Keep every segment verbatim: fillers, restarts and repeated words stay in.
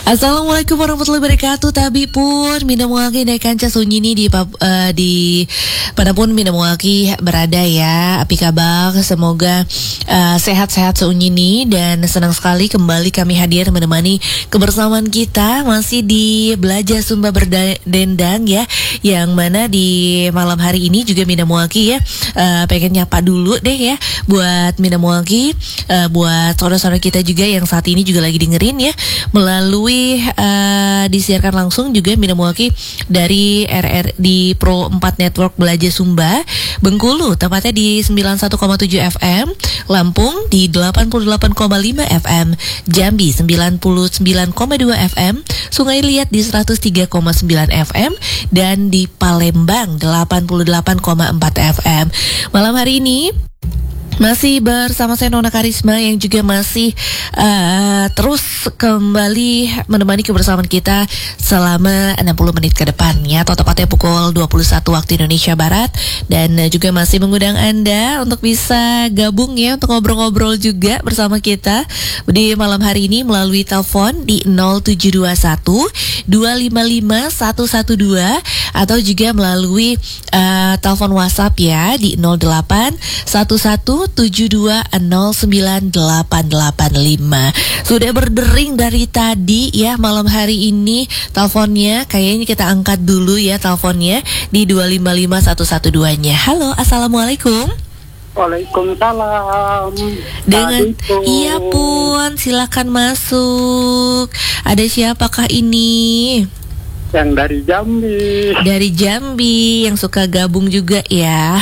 Assalamualaikum warahmatullahi wabarakatuh. Tabi pun minamwaki dari kanca sunyi ini di uh, di manapun minamwaki berada ya. Api kabar semoga uh, sehat-sehat sunyi ini dan senang sekali kembali kami hadir menemani kebersamaan kita masih di Belajar Sumba Berdendang ya. Yang mana di malam hari ini juga minamwaki ya uh, pengen nyapa dulu deh ya buat minamwaki, uh, buat saudara-saudara kita juga yang saat ini juga lagi dengerin ya melalui Uh, disiarkan langsung juga minamwaki dari R R di Pro empat Network Belajar Sumba Bengkulu, tepatnya di sembilan puluh satu koma tujuh F M, Lampung di delapan puluh delapan koma lima F M, Jambi sembilan puluh sembilan koma dua F M, Sungai Liat di seratus tiga koma sembilan F M, dan di Palembang delapan puluh delapan koma empat F M. Malam hari ini masih bersama saya Nona Karisma yang juga masih uh, terus kembali menemani kebersamaan kita selama enam puluh menit ke depannya atau tepatnya pukul dua puluh satu waktu Indonesia Barat, dan uh, juga masih mengundang Anda untuk bisa gabung ya untuk ngobrol-ngobrol juga bersama kita di malam hari ini melalui telepon di nol tujuh dua satu dua lima lima satu satu dua atau juga melalui uh, telepon WhatsApp ya di nol delapan satu satu tujuh dua nol sembilan delapan delapan lima. Sudah berdering dari tadi ya malam hari ini teleponnya. Kayaknya kita angkat dulu ya teleponnya di dua lima lima satu satu dua-nya. Halo, Assalamualaikum. Waalaikumsalam. Dengan iya pun, silakan masuk. Ada siapakah ini? Yang dari Jambi. Dari Jambi yang suka gabung juga ya.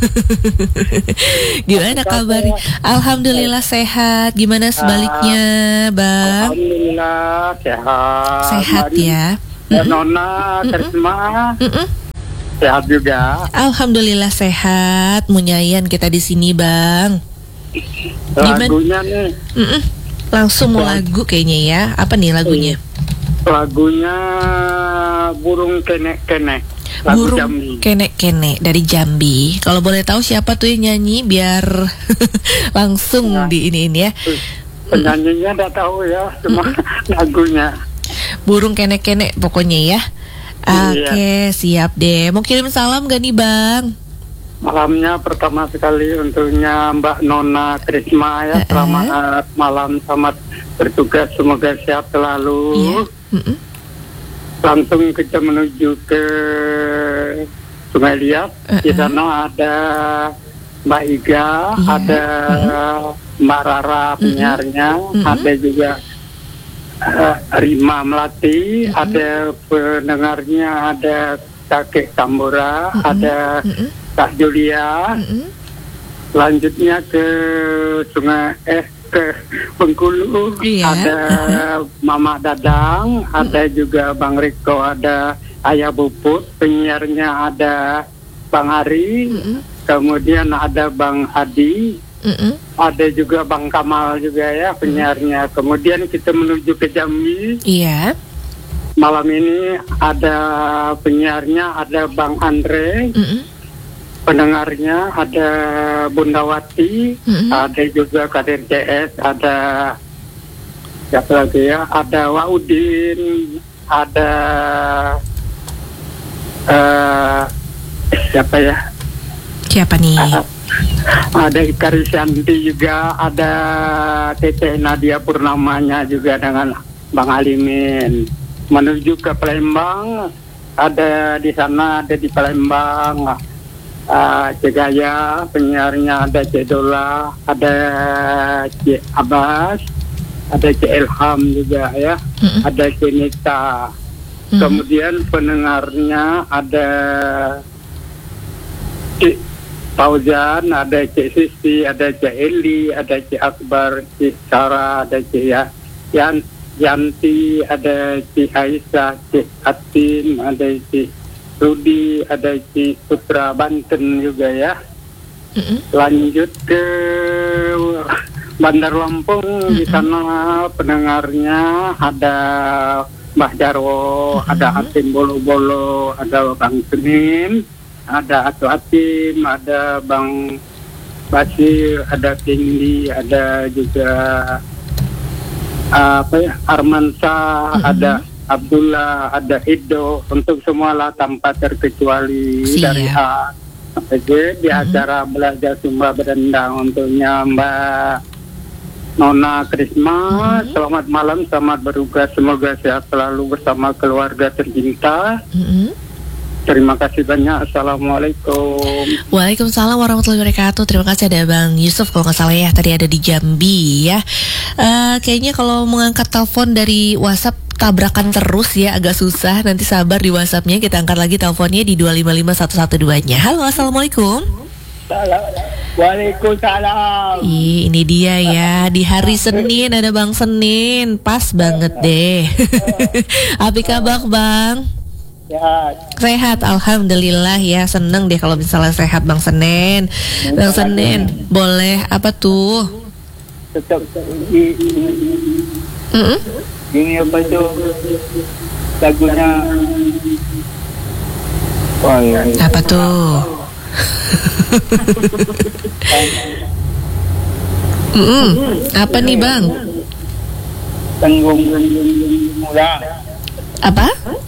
Gimana kabarnya? Alhamdulillah sehat. Gimana sebaliknya, Bang? Alhamdulillah sehat. Sehat ya. Ya, Nona Karisma. Sehat juga. Alhamdulillah sehat. Munyayan kita di sini, Bang. Gimana? Lagunya nih. Mm-mm. Langsung mau lagu kayaknya ya. Apa nih lagunya? Lagunya Burung Kenek-Kenek. Lagu Burung Jambi. Kenek-Kenek dari Jambi. Kalau boleh tahu siapa tuh yang nyanyi biar langsung Nah, di ini ya. Penyanyinya udah tahu ya, cuma lagunya. Burung Kenek-Kenek pokoknya ya. Oke, Iya. siap deh. Mau kirim salam gak nih, Bang? Malamnya pertama sekali untuknya Mbak Nona Karisma ya. Uh-uh. Selamat malam, selamat bertugas, semoga sehat selalu. Iya. Mm-mm. Langsung kita menuju ke Sungai Liat. Uh-uh. Di sana ada Mbak Iga, Iya. ada Mbak Rara penyiarnya, Mm-mm. ada juga uh, Rima Melati, Mm-mm. ada pendengarnya, ada Kakek Tambora, Mm-mm. ada Mm-mm. Kak Julia. Mm-mm. Lanjutnya ke Sungai eh ke Bengkulu, Iya. ada Mama Dadang, ada juga Bang Riko, ada Ayah Buput, penyiarnya ada Bang Hari, Mm-mm. kemudian ada Bang Adi, Mm-mm. ada juga Bang Kamal juga ya penyiarnya. Kemudian kita menuju ke Jambi. Iya. Malam ini ada penyiarnya ada Bang Andre. Mm-mm. Pendengarnya ada Bundawati, Mm-hmm. ada juga Kadir C S, ada siapa lagi ya, ada Waudin, ada uh, siapa ya, Siapa nih? uh, ada Ikari Shanti juga, ada Tete Nadia Purnamanya juga dengan Bang Alimin. Menuju ke Palembang, ada di sana, ada di Palembang. Uh, Cegaya, penyiarnya ada Cedola, ada C Abbas, ada C Ilham juga ya, Mm-mm. ada C Nita. Mm-mm. Kemudian pendengarnya ada C Fauzan, ada C Sisi, ada C Eli, ada C Akbar, C Sarah, ada C ya Yan Yanti, ada C Aisyah, C Atin, ada C Rudi, ada di Putra Banten juga ya. Mm-mm. Lanjut ke Bandar Lampung. Mm-mm. Di sana pendengarnya ada Mbah Jarwo, mm-hmm. ada Atim Bolo-Bolo, ada Bang Senin, ada Atu Atim, ada Bang Basir, ada Tinggi, ada juga apa ya, Armansa, Mm-mm. ada Abdullah, ada Ido, untuk semua lah tanpa terkecuali. Siap. Dari A sampai Z di acara belajar Sumba Berendang untuknya Mbak Nona Krisma. Selamat malam, selamat bertugas, semoga sehat selalu bersama keluarga tercinta. Mm-mm. Terima kasih banyak. Assalamualaikum. Waalaikumsalam warahmatullahi wabarakatuh. Terima kasih ada Bang Yusuf kalau nggak salah ya, tadi ada di Jambi ya. Eh, kayaknya kalau mengangkat telepon dari WhatsApp tabrakan terus ya, agak susah. Nanti sabar di WhatsAppnya, kita angkat lagi teleponnya di dua lima lima satu satu dua-nya. Halo, assalamualaikum. Waalaikumsalam. Ih, ini dia ya, di hari Senin ada Bang Senin, pas banget deh. Apa kabar Bang? Sehat. Sehat, alhamdulillah ya, seneng deh kalau misalnya sehat Bang Senin. Bang Senin, boleh apa tuh? Tetap ini, Mm-mm. ini apa tuh lagunya? Oh ya. Apa tuh? Mm-mm. Apa nih Bang? Tanggung murah. Apa?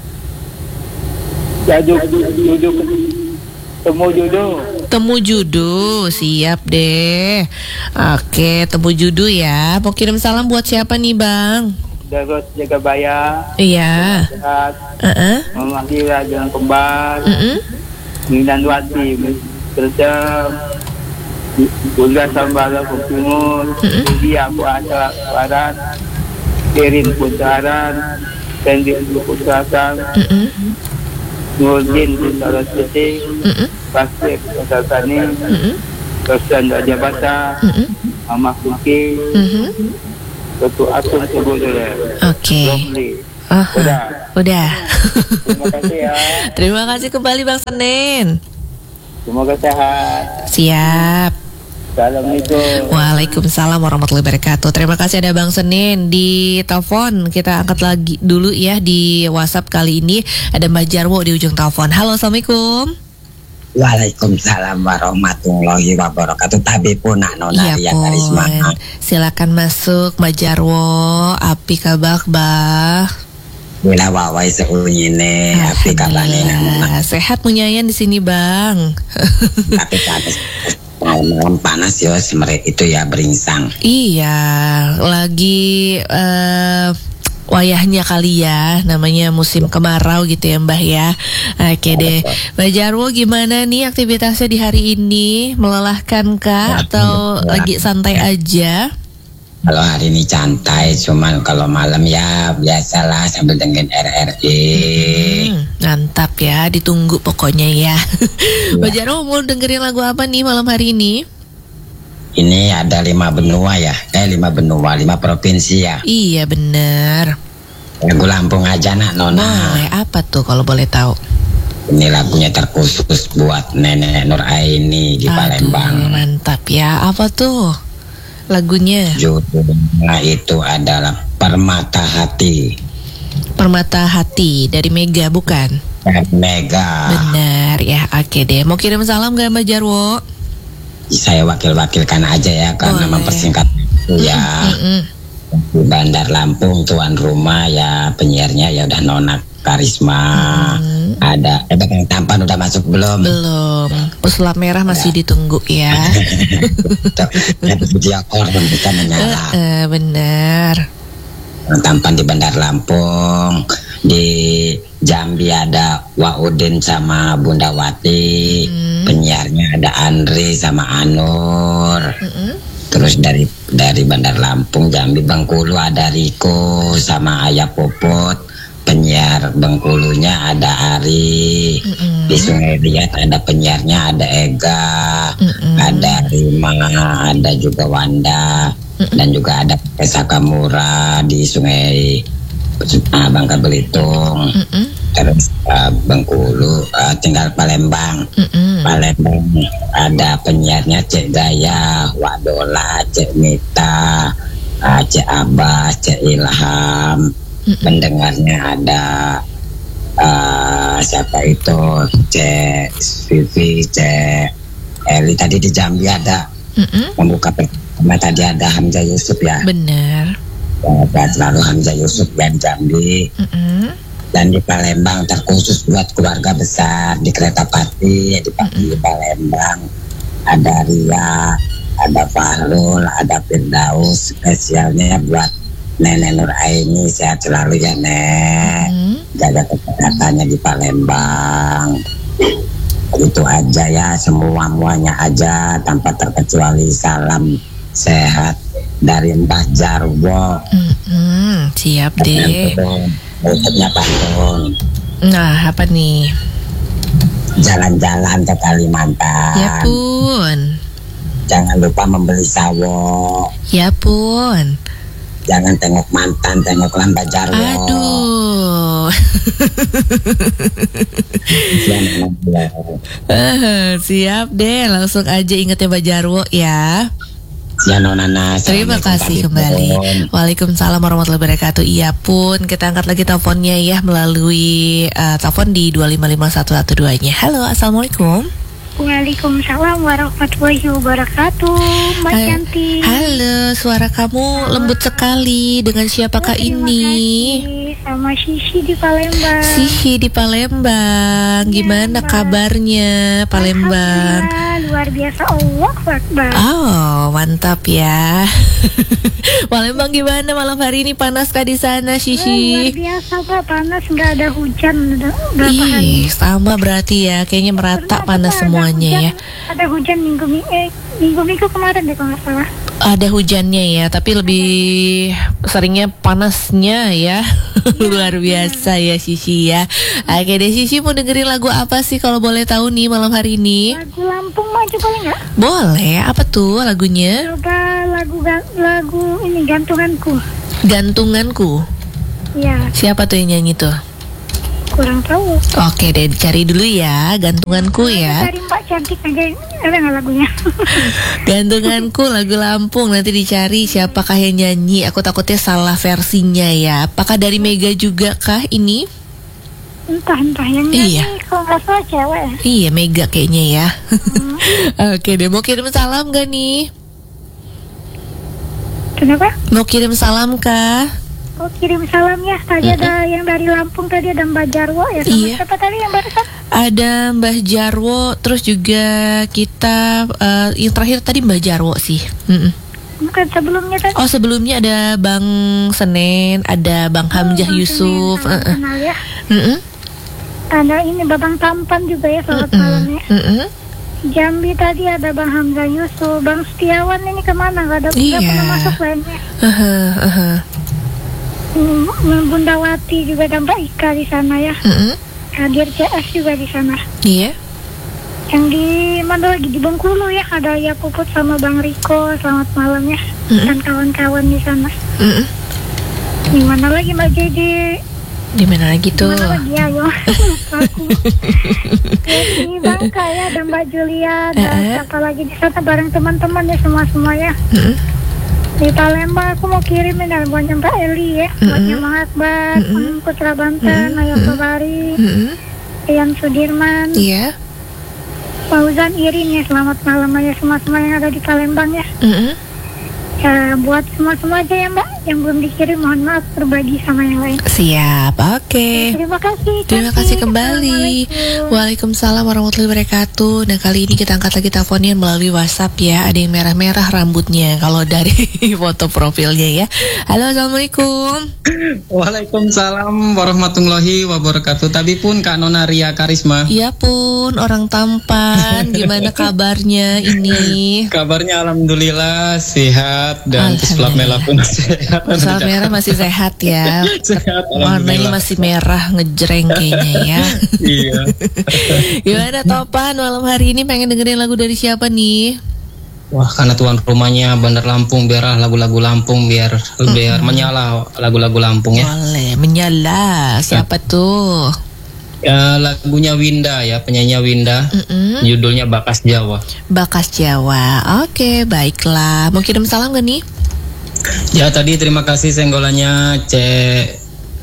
Jaduk duduk temu jodoh. Temu judu, siap deh. Oke, temu judu ya. Mau kirim salam buat siapa nih Bang? Terus jaga bayar. Iya. Sehat. Uh-uh. Memanggil jangan kembar. Mm-mm. Mindan wati kerja Bunda Sambala Kumur. Jadi aku ada barat. Kirim putaran. Pendek putaran. Mm-mm. Nurdin Putaran Siti. Mm-mm. Pasir Pasatani. Mm-mm. Tersan Raja Bata. Mm-mm. Mama Kuki. Mm-mm. Ketua Atung Sebut Oke. Romli. Aha. Udah. Udah. Terima kasih ya. Terima kasih kembali Bang Senin. Semoga sehat. Siap. Assalamualaikum. Waalaikumsalam warahmatullahi wabarakatuh. Terima kasih ada Bang Senin di telepon. Kita angkat lagi dulu ya di WhatsApp kali ini. Ada Mbak Jarwo di ujung telepon. Halo, assalamualaikum. Waalaikumsalam warahmatullahi wabarakatuh. Tapi pun Nona Iya Ria Karisma. pun. Silakan masuk Mbak Jarwo. Api kabak bah. Bila wawai seunyine api kabane Nona. Alhamdulillah. Sehat munyayan di sini Bang. Tapi kata malam panas ya semerek itu ya beringsang. Iya, lagi eh, wayahnya kali ya, namanya musim kemarau gitu ya Mbah ya. Oke deh, Mbak Jarwo gimana nih aktivitasnya di hari ini? Melelahkan kah atau lagi santai aja? Kalau hari ini santai, cuman kalau malam ya biasalah sambil dengerin R R I. Hmm, mantap ya, ditunggu pokoknya ya. Mbak Jarwo mau dengerin lagu apa nih malam hari ini? Ini ada lima benua ya, eh lima benua, lima provinsi ya. Iya bener. Lagu Lampung aja nak Nona. Boleh, apa tuh kalau boleh tahu? Ini lagunya terkhusus buat Nenek Nur Aini di Aduh, Palembang. mantap ya. Apa tuh lagunya? Judulnya itu adalah Permata Hati. Permata Hati dari Mega bukan? Mega. Benar ya. Oke deh. Mau kirim salam gak Mbak Jarwo? Saya wakil-wakilkan aja ya karena Boleh. mempersingkat itu ya. Mm-mm. Di Bandar Lampung tuan rumah ya penyiarnya ya udah Nona Karisma. Hmm. Ada eh Bang Tampan udah masuk belum? Belum. Pesulap merah masih ditunggu ya. Ya dia orang bisa menyala. Eh, benar. Bang Tampan di Bandar Lampung, di Jambi ada Waudin sama Bunda Wati, Hmm. penyiarnya ada Andri sama Anur. Mm-mm. Terus dari dari Bandar Lampung, Jambi, Bengkulu ada Riko sama Ayah Popot. Penyiar Bengkulunya ada Ari. Mm-mm. Di Sungai Liat ada penyiarnya ada Ega, Mm-mm. ada Rima, ada juga Wanda. Mm-mm. Dan juga ada Sakamura di Sungai uh, Bangka Belitung. Mm-mm. Terus uh, Bengkulu, uh, tinggal Palembang. Mm-mm. Palembang ada penyiarnya Cek Gaya, Wadola, Cek Mita, uh, Cek Abbas, Cek Ilham. Mm-mm. Pendengarnya ada uh, siapa itu Cek Vivi, Cek Eli. Tadi di Jambi ada Mm-mm. membuka pertama, tadi ada Hamzah Yusuf ya. Benar. Sehat selalu Hamzah Yusuf dan Jambi. Mm-mm. Dan di Palembang terkhusus buat keluarga besar di Kertapati, di, di Palembang ada Ria, ada Fahrul, ada Firdaus. Spesialnya buat Nenek Nur Aini, sehat selalu ya Nek. Mm. Jaga kesehatannya di Palembang. Itu aja ya, semua-muanya aja tanpa terkecuali. Salam sehat dari Mbah Jarwo. Mm-mm. Siap deh. Berikutnya pantun. Nah, apa nih? Jalan-jalan ke Kalimantan. Ya pun. Jangan lupa membeli sawo. Ya pun. Jangan tengok mantan, tengok Mbah Jarwo. Aduh. Eh, siap deh, langsung aja ingetnya Mbak Jarwo ya. Ya Nonana. Terima kasih kembali. Waalaikumsalam warahmatullahi wabarakatuh. Iya pun, kita angkat lagi teleponnya ya melalui uh, telepon di dua lima lima satu satu dua nya. Halo, assalamualaikum. Waalaikumsalam warahmatullahi wabarakatuh, Mbak Hai- Cantik. Halo, suara kamu lembut sekali. Dengan siapakah Oh, terima ini? kasih. Sama Sisi di Palembang. Sihi di Palembang. Gimana Mbak. kabarnya Palembang? Alhamdulillah, luar biasa, Allah Akbar. Oh, mantap ya. Palembang gimana malam hari ini, panaskah di sana, Luar Sisi? biasa Pak, panas, nggak ada hujan udah berapa hari. Ih, sama berarti ya, kayaknya merata Ternyata panas ada semuanya hujan, ya. Ada hujan minggu minggu eh, minggu minggu kemarin deh kalau nggak salah. Ada hujannya ya, tapi lebih seringnya panasnya ya. Luar biasa ya Sisi ya. Oke deh, Sisi mau dengerin lagu apa sih kalau boleh tahu nih malam hari ini? Lagu Lampung maju boleh nggak? Boleh, apa tuh lagunya? Coba lagu ga- lagu ini gantunganku. Gantunganku. Ya, Siapa tuh yang nyanyi tuh? kurang tahu. Oke deh, cari dulu ya, gantunganku ya. Dari Mbak Cantik aja ada nggak lagunya? Gantunganku lagu Lampung, nanti dicari siapakah yang nyanyi. Aku takutnya salah versinya ya. Apakah dari Mega juga kah ini? Entah entah yang Iya. nyanyi kalau nggak salah cewek. ya. Iya, Mega kayaknya ya. Oke deh, mau kirim salam gak nih? Kenapa? Mau kirim salam kah? Oh, kirim salam ya. Tadi ada yang dari Lampung, tadi ada Mbak Jarwo ya. Sama Iya. siapa tadi yang barusan? Ada Mbah Jarwo, terus juga kita eh, yang terakhir tadi Mbah Jarwo sih. Mm-mm. Bukan sebelumnya tadi. Oh, sebelumnya ada Bang Senen, ada Bang Hamzah Bang Yusuf. Senin, uh-uh. kenal ya. Mm-mm. Ada ini Babang Tampan juga ya, selamat malam ya. Mm-mm. Jambi tadi ada Bang Hamzah Yusuf, Bang Setiawan ini kemana? Gak ada, nggak Iya. pernah masuk lainnya. Uh-huh, uh-huh. Hmm, Bunda Wati juga ada Mbak Ika di sana ya. Mm-mm. Hadir C S juga di sana. Iya. Yang di mana lagi di Bengkulu ya, ada ya Puput sama Bang Riko, selamat malam ya. Mm-mm. Dan kawan-kawan di sana. Mm-mm. Di mana lagi Mbak Jadi? Di mana lagi Di tuh? mana lagi ya, yo? Lupa aku. Ya, di Bangka ya, ada Mbak Julia, dan Eh, eh. siapa lagi di sana bareng teman-teman ya semua-semua ya. Mm-mm. Di Palembang aku mau kirimin dan buatnya Mbak Eli ya, buatnya Mang Akbar, Mm-mm. Putra Banten, Ayah Sobari, Mm-mm. Ian Sudirman, Iya. Fauzan Irin ya, selamat malam ya semua-semua yang ada di Palembang ya. Mm-mm. Ya buat semua-semua aja ya Mbak, yang belum dikirim mohon maaf, berbagi sama yang lain. Siap, oke. Terima kasih. Terima Cantik. kasih kembali. Assalamualaikum. Waalaikumsalam warahmatullahi wabarakatuh. Nah, kali ini kita angkat lagi teleponnya melalui WhatsApp ya. Ada yang merah-merah rambutnya kalau dari foto profilnya ya. Halo, assalamualaikum. Waalaikumsalam warahmatullahi wabarakatuh. Tapi pun Kak Nona Ria Karisma. Iya pun, orang tampan. Gimana kabarnya ini? Kabarnya alhamdulillah sehat dan Pesulap Merah pun sehat. Pesulap Merah masih sehat ya. Sehat Warnanya alhamdulillah. masih merah ngejreng kayaknya ya. Iya. Gimana Topan malam hari ini pengen dengerin lagu dari siapa nih? Wah, karena tuan rumahnya Bandar Lampung, biar lagu-lagu Lampung biar biar menyala lagu-lagu Lampung ya. Boleh, menyala. Siapa tuh? Ya, lagunya Winda ya, penyanyi Winda. Mm-mm. Judulnya Bakas Jawa. Bakas Jawa. Oke, baiklah. Mau kirim salam gak nih? Ya, tadi terima kasih senggolannya C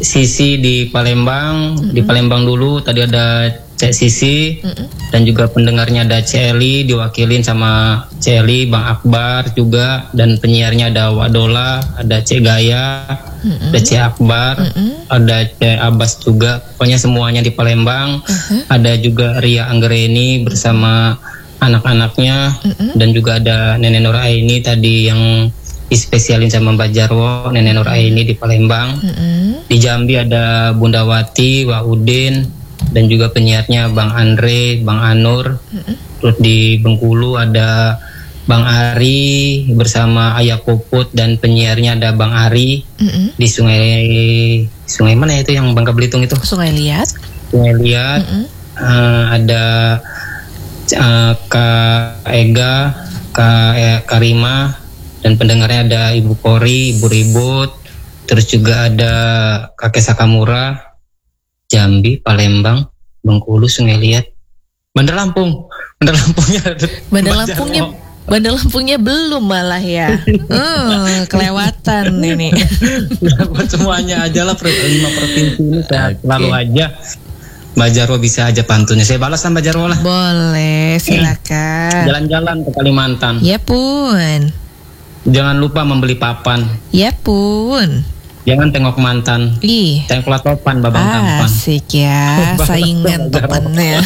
Sisi di Palembang, mm-hmm. di Palembang dulu tadi ada Cek Sisi, mm-hmm. dan juga pendengarnya ada Celi diwakilin sama Celi, Bang Akbar juga, dan penyiarnya ada Wadola, ada Cek Gaya, mm-hmm. ada Cek Akbar, mm-hmm. ada Cek Abbas juga, pokoknya semuanya di Palembang. Mm-hmm. Ada juga Ria Anggreni bersama anak-anaknya, mm-hmm. dan juga ada Nenek Nur Aini tadi yang dispesialin sama Mbak Jarwo, Nenek Nur Aini di Palembang. Mm-hmm. Di Jambi ada Bunda Wati, Wak Udin, dan juga penyiarnya Bang Andre, Bang Anur. Mm-hmm. Terus di Bengkulu ada Bang Ari bersama Ayah Puput, dan penyiarnya ada Bang Ari. Mm-hmm. Di Sungai Sungai mana itu yang Bangka Belitung itu? Sungai Liat. Sungai Liat. Mm-hmm. uh, ada uh, Kak Ega, Kak eh, Karima, dan pendengarnya ada Ibu Kori, Ibu Ribut, terus juga ada Kakek Sakamura, Jambi, Palembang, Bengkulu, Sungai Liat, Bandar Lampung, Bandar Lampungnya, Bandar Lampungnya, Bandar Lampungnya belum malah ya, hmm, kelewatan ini. Buat semuanya aja lah, lima provinsi ini saya okay. Lalu aja. Mbak Jarwo bisa aja pantunnya. Saya balas Mbak Jarwo lah. Boleh, silakan. Jalan-jalan ke Kalimantan. Ya pun. Jangan lupa membeli papan. Ya pun. Jangan tengok mantan. Ih. Tengoklah topan, babang tampan. Asik ya, saingan topannya.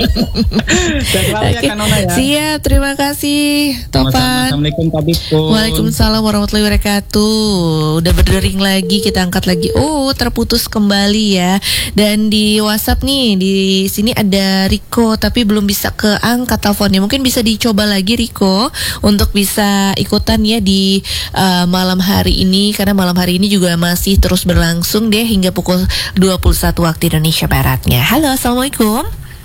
Oke. Ya. Siap, terima kasih Topan. Assalamualaikum Pak Bipun. Waalaikumsalam warahmatullahi wabarakatuh. Udah berdering lagi, kita angkat lagi. Oh, terputus kembali ya. Dan di WhatsApp nih, di sini ada Riko, tapi belum bisa keangkat teleponnya. Mungkin bisa dicoba lagi Riko untuk bisa ikutan ya di uh, malam hari ini, karena malam hari ini juga masih terus berlangsung deh hingga pukul dua puluh satu waktu Indonesia Baratnya. Halo, Assalamualaikum.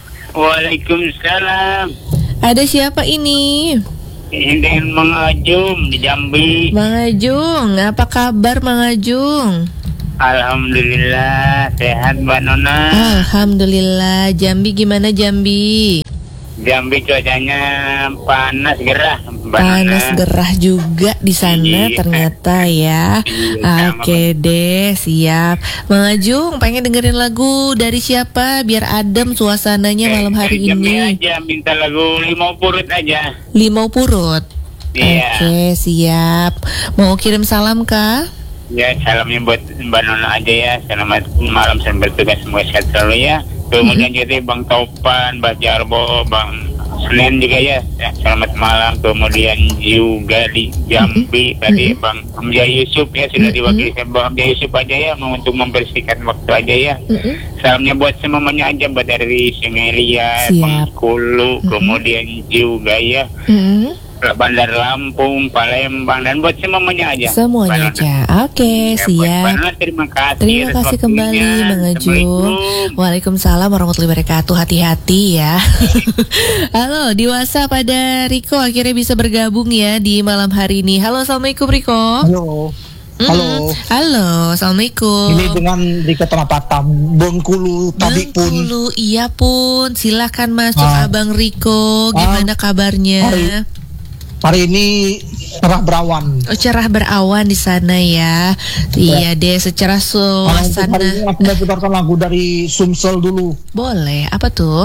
Waalaikumsalam. Ada siapa ini? Ini Mang Ajung di Jambi. Mang Ajung, apa kabar Mang Ajung? Alhamdulillah, sehat Mbak Nona. Alhamdulillah. Jambi gimana Jambi? Jambi cuacanya panas gerah, Mbak panas Nona. Gerah juga di sana iya. Ternyata ya. Iya, oke deh, siap. Mang Ajung pengen dengerin lagu dari siapa biar adem suasananya eh, malam hari ini? Aja minta lagu Limau Purut aja. Limau Purut. Iya. Oke, siap. Mau kirim salam kah? Ya, salamnya buat Mbak Nona aja ya. Selamat malam dan bertugas semoga sehat selalu ya. Kemudian mm-hmm. jadi Bang Topan, Bang Jarbo, Bang Senin juga ya. ya. Selamat malam. Kemudian juga di Jambi mm-hmm. tadi Bang Hamzah Yusuf ya sudah mm-hmm. diwakili Bang Hamzah Yusuf aja ya untuk membersihkan waktu aja ya. Mm-hmm. Salamnya buat semuanya aja, buat dari Sungai Liat, Bengkulu, mm-hmm. kemudian juga ya. Mm-hmm. Bandar Lampung, Palembang, dan buat semuanya aja. Semuanya aja. Oke, okay, ya, siap. Terima kasih. Terima kasih kembali, Mang Ajung. Waalaikumsalam warahmatullahi wabarakatuh. Hati-hati ya. Halo, di WhatsApp ada Riko akhirnya bisa bergabung ya di malam hari ini. Halo, Assalamualaikum Riko. Halo. Hmm. Halo. Halo, Assalamualaikum. Ini dengan Riko Tanapata, Bengkulu tadi pun. Bengkulu, iya pun. Silakan masuk ah. Abang Riko. Gimana ah. kabarnya? Hari, hari ini cerah berawan. Oh, cerah berawan di sana ya. Iya, ya. Deh, secara suasana. Hari ini aku mau putarkan lagu dari Sumsel dulu. Boleh. Apa tuh?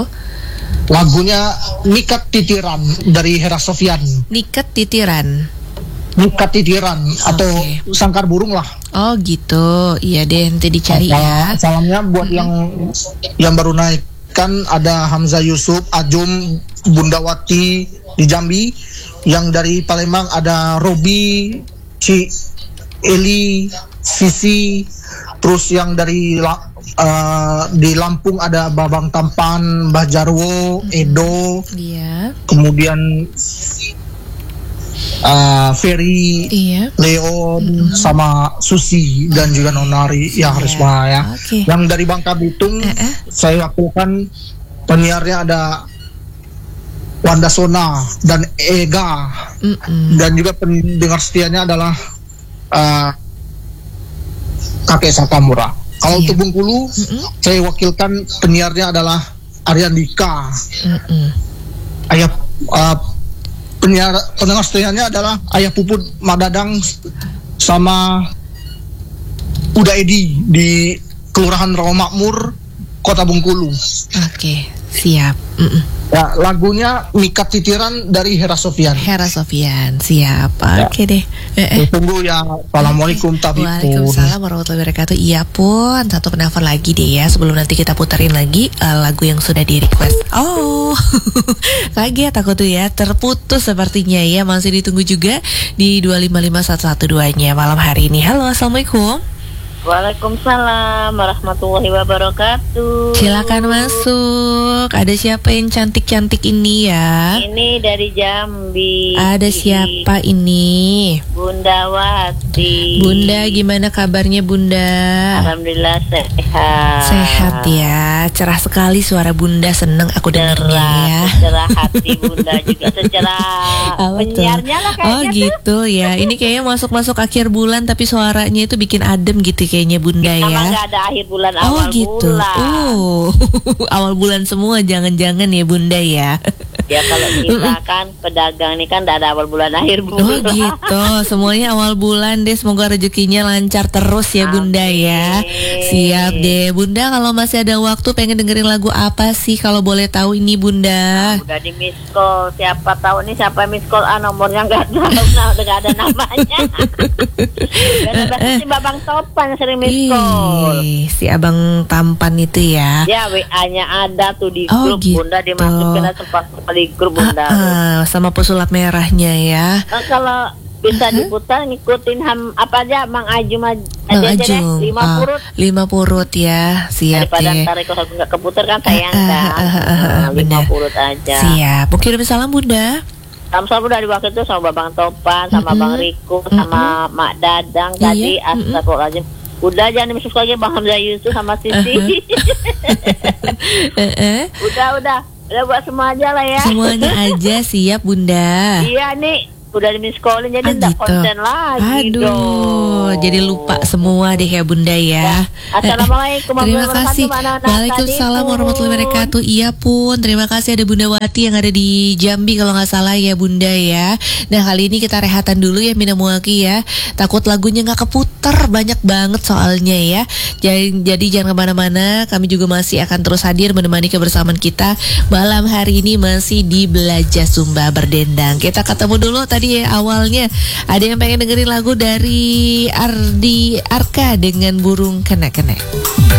Lagunya Nikat Titiran dari Hera Sofyan. Nikat Titiran. Nikat Titiran atau okay. Sangkar Burung lah. Oh gitu. Iya deh, nanti dicari ya. Salamnya buat hmm. yang yang baru naik kan ada Hamzah Yusuf, Ajum, Bundawati di Jambi. Yang dari Palembang ada Robi, Ci, Eli, Sisi. Terus yang dari uh, di Lampung ada Babang Tampan, Mbah Jarwo, Edo. Iya. Kemudian uh, Ferry, iya. Leon, mm-hmm. sama Susi dan juga Nonari ya harus ya. Okay. Yang dari Bangka Belitung uh-uh. saya wakilkan penyiarnya ada Wanda Sona dan Ega. Mm-mm. Dan juga pendengar setianya adalah uh, Kakek Sakamura. Kalau untuk Bengkulu mm-mm. saya wakilkan penyiarnya adalah Aryan Dika. Mm-mm. Ayah uh, penyiar pendengar setianya adalah Ayah Puput Madadang sama Uda Edi di Kelurahan Rawamakmur, Kota Bengkulu. Oke, siap. Mm-mm. Ya, lagunya Mikat Titiran dari Hera Sofyan. Hera Sofyan, siap. Ya. Oke deh. Eh, eh. Tunggu ya. Assalamualaikum Tabi Pun. Waalaikumsalam warahmatullahi wabarakatuh. Iya pun, satu penelpon lagi deh ya sebelum nanti kita puterin lagi uh, lagu yang sudah di request. Oh, kaget aku tuh ya, terputus sepertinya ya. Masih ditunggu juga di dua lima lima satu satu dua-nya malam hari ini. Halo, assalamualaikum. Waalaikumsalam warahmatullahi wabarakatuh. Silakan masuk. Ada siapa yang cantik-cantik ini ya? Ini dari Jambi. Ada siapa ini? Bunda Wati. Bunda, gimana kabarnya Bunda? Alhamdulillah sehat. Sehat ya. Cerah sekali suara Bunda, seneng aku dengarnya ya. Cerah hati Bunda juga, secerah penyiarnya lah kayaknya. Oh gitu ya. Ini kayaknya masuk-masuk akhir bulan tapi suaranya itu bikin adem gitu kayaknya Bunda ya. Emang gak ada akhir bulan, oh, awal gitu. bulan. Oh, awal bulan semua jangan-jangan ya Bunda ya. Ya kalau kita kan pedagang nih kan gak ada awal bulan akhir bulan. Oh gitu. Semuanya awal bulan deh. Semoga rezekinya lancar terus ya Bunda. Amin. Ya. Siap deh Bunda. Kalau masih ada waktu pengen dengerin lagu apa sih kalau boleh tahu ini Bunda? Nah, udah di miss call. Siapa tahu nih siapa miss call, ah nomornya nggak tahu, nggak ada namanya. Biasanya si Babang Topan sering miss call. Ih, si Abang Tampan itu ya. Ya W A-nya ada tuh di Oh, grup gitu. Bunda, dimasukin aja sempat di grup Bunda. Ah, ah, sama pesulap merahnya ya. Nah, kalau bisa Uh-huh. diputar ngikutin ham apa aja Mang Ajum aja, Mang aja deh, Ajum, lima ah, purut. lima purut ya. Siap Daripada deh. ntar kalau nggak keputar kan sayang Ah, kan. ah, ah, ah, ah, Nah, lima benar. purut aja. Siap. Kirim salam Bunda. Sama-sama dari waktu itu sama Babang Topan, sama Mm-mm. Bang Riko, sama Mak Dadang Iya, tadi. mm-mm. Astagfirullahaladzim. Udah jangan dimisuk lagi Bang Hamzah Yusuf sama Sisi. Eh, eh. Udah udah udah buat semua aja lah ya. Semuanya aja siap Bunda. Iya nih udah di miss callin jadi Ah, enggak gitu. konsen lagi. Aduh, dong. jadi lupa semua deh ya Bunda ya. Assalamualaikum Terima warahmatullahi kasih. wabarakatuh. Waalaikumsalam warahmatullahi wabarakatuh. Iya pun, terima kasih ada Bunda Wati yang ada di Jambi kalau nggak salah ya Bunda ya. Nah kali ini kita rehatan dulu ya Minamuaki ya. Takut lagunya nggak keputar, banyak banget soalnya ya. Jadi, jadi jangan kemana-mana. Kami juga masih akan terus hadir menemani kebersamaan kita malam hari ini masih di Belajar Sumba Berdendang. Kita ketemu dulu tadi ya awalnya. Ada yang pengen dengerin lagu dari Ardi Arka dengan Burung Kena-Kena.